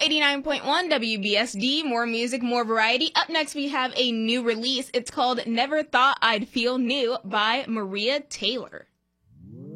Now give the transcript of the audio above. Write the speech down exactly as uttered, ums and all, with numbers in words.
eighty-nine point one W B S D, more music, more variety. Up next, we have a new release. It's called Never Thought I'd Feel New by Maria Taylor.